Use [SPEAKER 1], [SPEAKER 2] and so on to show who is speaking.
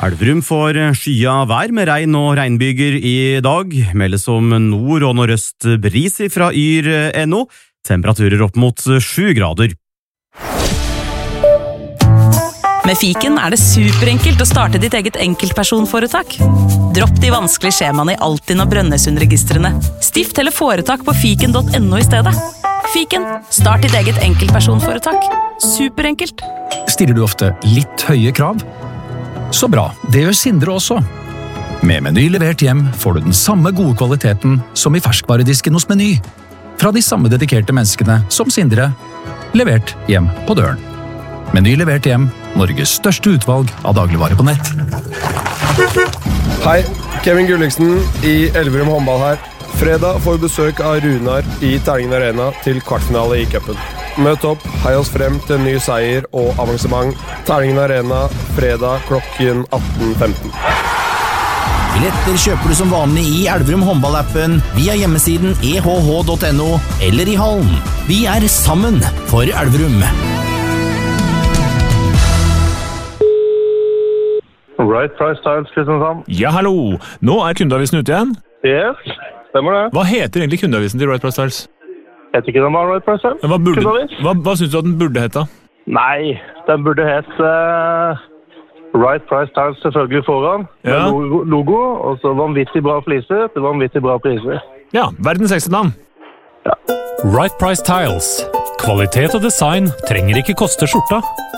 [SPEAKER 1] Elverum får skya vær med regn og regnbyger i dag. Meldes om nord- og nordøst bris fra yr.no. Temperaturer opp mot 7 grader.
[SPEAKER 2] Med Fiken det superenkelt å starte ditt eget enkeltpersonforetak. Dropp de vanskelige skjemaene i Altinn og Brønnøysundregistrene. Stift eller foretak på fiken.no i stedet. Fiken, start ditt eget enkeltpersonforetak. Superenkelt.
[SPEAKER 3] Stiller du ofte litt høye krav? Så bra, det gjør Sindre også. Med Meny levert hjem får du den samme gode kvaliteten som i ferskvaredisken hos Meny. Fra de samme dedikerte menneskene som Sindre, levert hjem på døren. Meny levert hjem, Norges største utvalg av dagligvarer på nett.
[SPEAKER 4] Hei, Kevin Gulliksen i Elverum håndball her. Fredag får vi besøk av Runar i Terningen Arena til kvartfinale i cupen. Møt opp, hei oss frem til ny seier og avansement. Terningen Arena, fredag klokken 18:15.
[SPEAKER 5] Billetter kjøper du som vanlig i Elverum håndballappen, via hjemmesiden ehh.no eller i hallen. Vi sammen for Elverum.
[SPEAKER 6] Right Price Tiles, Kristiansand.
[SPEAKER 7] Ja, hallo! Nå kundeavisen ute igjen.
[SPEAKER 6] Yes, stemmer det.
[SPEAKER 7] Hva heter egentlig kundeavisen til Right Price Tiles?
[SPEAKER 6] Heter ikke den bare Right Price Tiles?
[SPEAKER 7] Hva synes du at den burde hete?
[SPEAKER 6] Nei, den burde hete Right Price Tiles selvfølgelig foran.
[SPEAKER 7] Ja.
[SPEAKER 6] Med logo, og så vanvittig bra fliser til vanvittig bra priser.
[SPEAKER 7] Ja, verdens ekste navn.
[SPEAKER 6] Ja.
[SPEAKER 8] Right Price Tiles. Kvalitet og design trenger ikke koste skjorta.